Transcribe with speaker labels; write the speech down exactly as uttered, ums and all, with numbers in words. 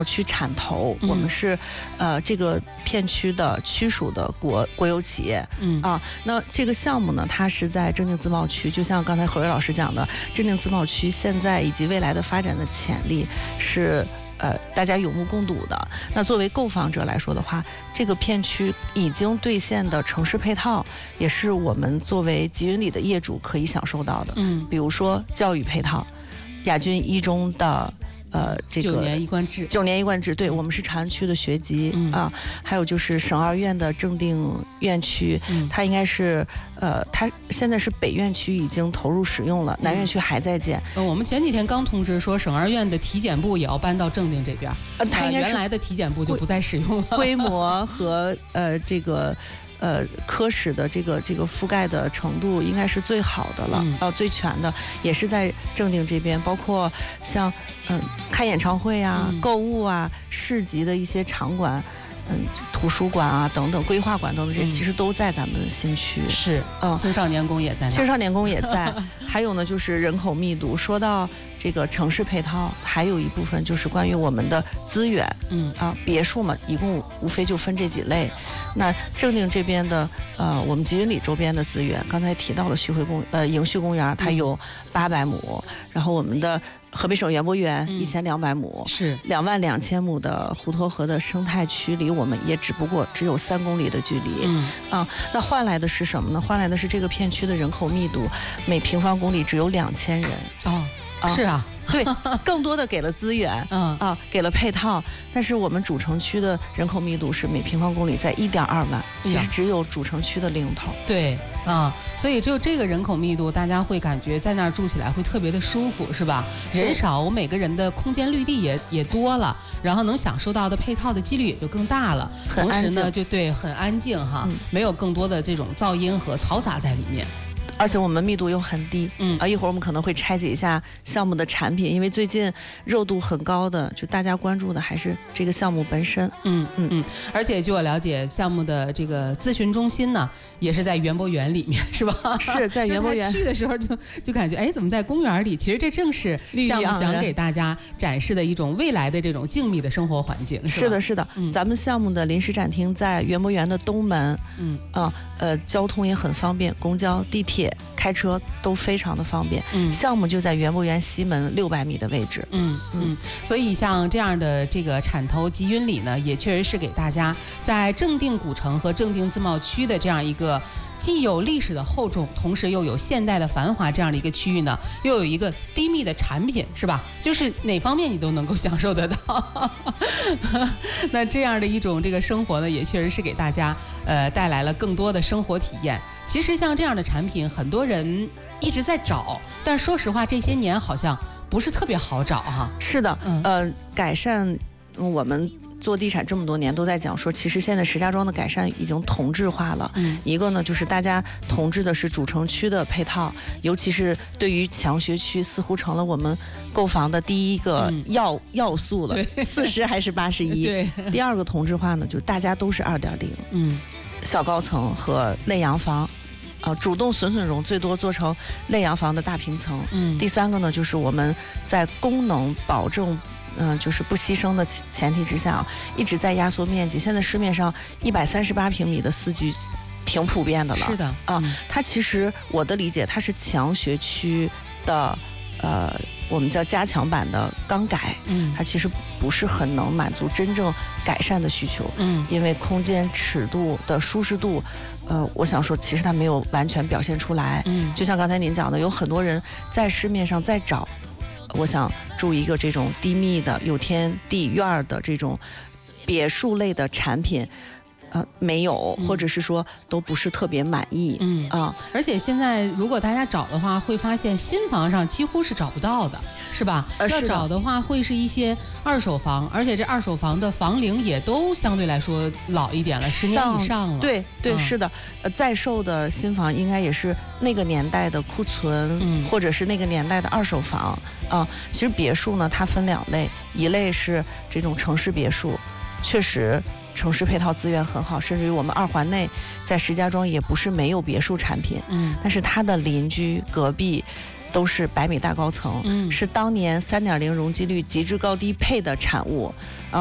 Speaker 1: 区产投，嗯、我们是呃这个片区的区属的国国有企业，嗯啊，那这个项目呢，它是在正定自贸区，就像刚才何瑞老师讲的，正定自贸区现在以及未来的发展的潜力是呃大家有目共睹的。那作为购房者来说的话，这个片区已经兑现的城市配套，也是我们作为集云里的业主可以享受到的，嗯，比如说教育配套，亚军一中的。呃，这个
Speaker 2: 九年一贯制，
Speaker 1: 九年一贯制，对，我们是长安区的学籍、嗯、啊，还有就是省二院的正定院区，嗯、它应该是呃，它现在是北院区已经投入使用了，嗯、南院区还在建。
Speaker 2: 呃，我们前几天刚通知说，省二院的体检部也要搬到正定这边，
Speaker 1: 呃，它应该是、
Speaker 2: 呃、原来的体检部就不再使用了，
Speaker 1: 规模和呃这个。呃，科室的这个这个覆盖的程度应该是最好的了，嗯、呃，最全的，也是在正定这边，包括像嗯开演唱会啊、嗯、购物啊、市集的一些场馆，嗯，图书馆啊等等，规划馆等等，这其实都在咱们新区。
Speaker 2: 是，嗯，青少年宫也在那，
Speaker 1: 青少年宫也在。还有呢，就是人口密度。说到这个城市配套，还有一部分就是关于我们的资源，嗯啊，别墅嘛，一共无非就分这几类。那正定这边的呃，我们集云里周边的资源，刚才提到了徐汇公呃迎旭公园，它有八百亩，嗯、然后我们的河北省园博园一千两百亩，
Speaker 2: 是
Speaker 1: 两万两千亩的滹沱河的生态区，离我们也只不过只有三公里的距离，嗯啊，那换来的是什么呢？换来的是这个片区的人口密度，每平方公里只有两千人。
Speaker 2: 哦，啊是啊。
Speaker 1: 对，更多的给了资源，嗯啊，给了配套，但是我们主城区的人口密度是每平方公里在一点二万，其实只有主城区的零头。
Speaker 2: 对，啊、嗯，所以只有这个人口密度，大家会感觉在那儿住起来会特别的舒服，是吧？人少，我每个人的空间绿地也也多了，然后能享受到的配套的几率也就更大了。同时呢，就对，很安静哈，嗯、没有更多的这种噪音和嘈杂在里面。
Speaker 1: 而且我们密度又很低，嗯啊，一会儿我们可能会拆解一下项目的产品，因为最近热度很高的，就大家关注的还是这个项目本身，
Speaker 2: 嗯嗯嗯。而且据我了解，项目的这个咨询中心呢，也是在园博园里面，是吧？
Speaker 1: 是在园博园。
Speaker 2: 去的时候就就感觉，哎，怎么在公园里？其实这正是项目想给大家展示的一种未来的这种静谧的生活环境。是,
Speaker 1: 是的，是的。嗯、咱们项目的临时展厅在园博园的东门，嗯啊呃，交通也很方便，公交、地铁。开车都非常的方便，嗯，项目就在园博园西门六百米的位置，
Speaker 2: 嗯嗯，所以像这样的这个产投集云里呢，也确实是给大家在正定古城和正定自贸区的这样一个既有历史的厚重，同时又有现代的繁华这样的一个区域呢，又有一个低密的产品，是吧？就是哪方面你都能够享受得到。那这样的一种这个生活呢，也确实是给大家呃带来了更多的生活体验。其实像这样的产品，很多人一直在找，但说实话，这些年好像不是特别好找哈。
Speaker 1: 是的，嗯、呃，改善我们做地产这么多年都在讲说，其实现在石家庄的改善已经同质化了。嗯，一个呢就是大家同质的是主城区的配套，尤其是对于强学区，似乎成了我们购房的第一个要、嗯、要素了。四十还是八十一？对。第二个同质化呢，就是大家都是二点零。嗯，小高层和类洋房。呃，主动损损容最多做成类洋房的大平层。嗯，第三个呢，就是我们在功能保证，嗯、呃，就是不牺牲的前提之下，一直在压缩面积。现在市面上一百三十八平米的四居挺普遍的了。
Speaker 2: 是的，
Speaker 1: 啊、呃，它其实我的理解，它是强学区的，呃，我们叫加强版的钢改。嗯，它其实不是很能满足真正改善的需求。嗯，因为空间尺度的舒适度。呃，我想说，其实它没有完全表现出来。嗯，就像刚才您讲的，有很多人在市面上在找，我想住一个这种低密的、有天地院的这种别墅类的产品。呃，没有，或者是说都不是特别满意，嗯啊，
Speaker 2: 而且现在如果大家找的话，会发现新房上几乎是找不到的，是吧？呃、要找的话，会是一些二手房，而且这二手房的房龄也都相对来说老一点了，十年以上了。
Speaker 1: 对对、嗯，是的，呃，在售的新房应该也是那个年代的库存，嗯，或者是那个年代的二手房啊、呃。其实别墅呢，它分两类，一类是这种城市别墅，确实。城市配套资源很好，甚至于我们二环内在石家庄也不是没有别墅产品，嗯，但是它的邻居隔壁都是百米大高层，
Speaker 2: 嗯，
Speaker 1: 是当年三点零容积率极致高低配的产物。